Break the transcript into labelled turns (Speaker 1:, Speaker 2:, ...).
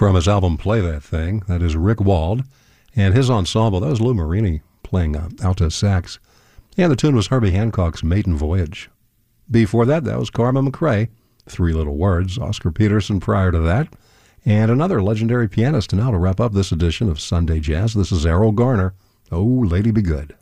Speaker 1: from his album Play That Thing. That is Rick Wald. And his ensemble, that was Lou Marini playing alto sax. And the tune was Herbie Hancock's Maiden Voyage. Before that, that was Carmen McRae, Three Little Words, Oscar Peterson prior to that, and another legendary pianist. And now to wrap up this edition of Sunday Jazz, this is Errol Garner, Oh, Lady Be Good.